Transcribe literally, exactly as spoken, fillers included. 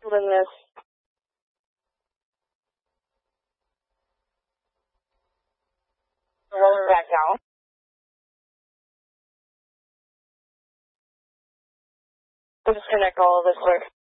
Doing this. Roll it back down. Disconnect all of this quick.